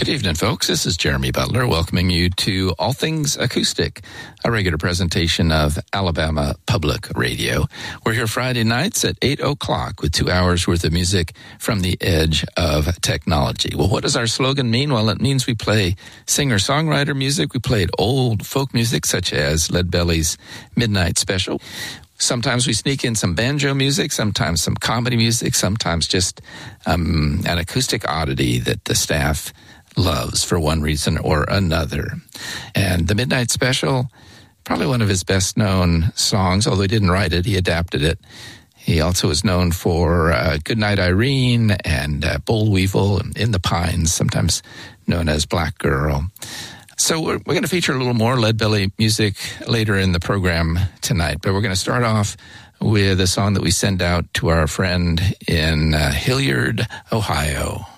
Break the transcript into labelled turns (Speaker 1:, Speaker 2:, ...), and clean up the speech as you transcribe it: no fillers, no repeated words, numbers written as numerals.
Speaker 1: Good evening, folks. This is Jeremy Butler welcoming you to All Things Acoustic, a regular presentation of Alabama Public Radio. We're here Friday nights at 8 o'clock with 2 hours worth of music from the edge of technology. Well, what does our slogan mean? Well, it means we play singer-songwriter music. We played old folk music such as Lead Belly's Midnight Special. Sometimes we sneak in some banjo music, sometimes some comedy music, sometimes just an acoustic oddity that the staff loves for one reason or another. And the Midnight Special, probably one of his best-known songs, although he didn't write it, he adapted it. He also is known for Goodnight Irene and Boll Weevil, In the Pines, sometimes known as Black Girl. So we're going to feature a little more Lead Belly music later in the program tonight, but we're going to start off with a song that we send out to our friend in Hilliard, Ohio.